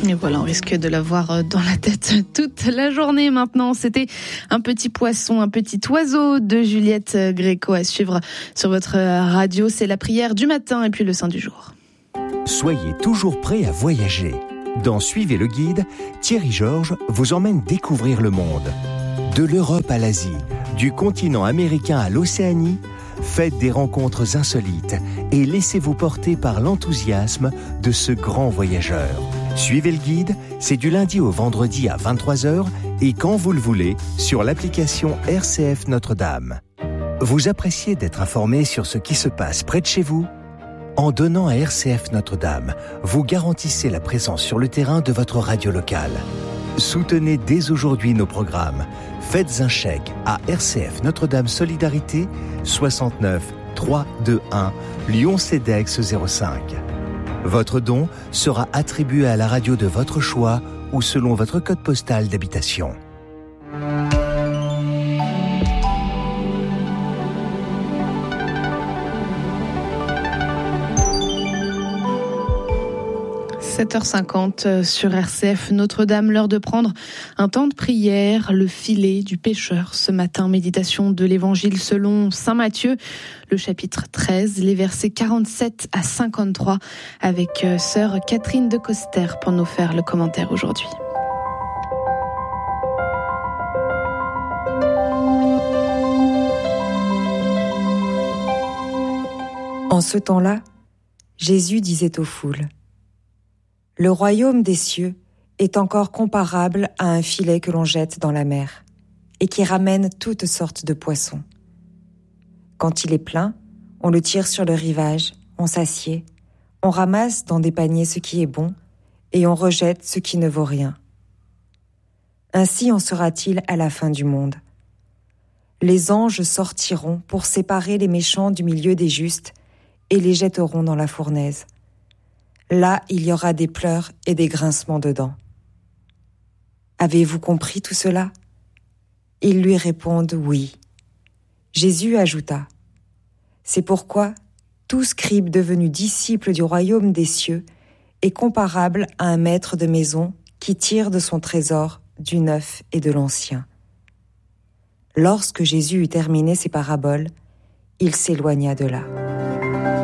Et voilà, on risque de l'avoir dans la tête toute la journée maintenant. C'était Un petit poisson, un petit oiseau de Juliette Gréco à suivre sur votre radio. C'est la prière du matin et puis le saint du jour. Soyez toujours prêts à voyager. Dans Suivez le guide, Thierry Georges vous emmène découvrir le monde. De l'Europe à l'Asie, du continent américain à l'Océanie, faites des rencontres insolites et laissez-vous porter par l'enthousiasme de ce grand voyageur. Suivez le guide, c'est du lundi au vendredi à 23h et quand vous le voulez sur l'application RCF Notre-Dame. Vous appréciez d'être informé sur ce qui se passe près de chez vous ? En donnant à RCF Notre-Dame, vous garantissez la présence sur le terrain de votre radio locale. Soutenez dès aujourd'hui nos programmes. Faites un chèque à RCF Notre-Dame Solidarité 69 321 Lyon-Cedex 05. Votre don sera attribué à la radio de votre choix ou selon votre code postal d'habitation. « 7h50 sur RCF Notre-Dame, l'heure de prendre un temps de prière, le filet du pécheur. Ce matin, méditation de l'Évangile selon Saint Matthieu, le chapitre 13, les versets 47 à 53, avec sœur Catherine de Coster pour nous faire le commentaire aujourd'hui. En ce temps-là, Jésus disait aux foules : le royaume des cieux est encore comparable à un filet que l'on jette dans la mer et qui ramène toutes sortes de poissons. Quand il est plein, on le tire sur le rivage, on s'assied, on ramasse dans des paniers ce qui est bon et on rejette ce qui ne vaut rien. Ainsi en sera-t-il à la fin du monde. Les anges sortiront pour séparer les méchants du milieu des justes et les jetteront dans la fournaise. Là, il y aura des pleurs et des grincements de dents. Avez-vous compris tout cela ? Ils lui répondent oui. Jésus ajouta : c'est pourquoi tout scribe devenu disciple du royaume des cieux est comparable à un maître de maison qui tire de son trésor du neuf et de l'ancien. Lorsque Jésus eut terminé ses paraboles, il s'éloigna de là.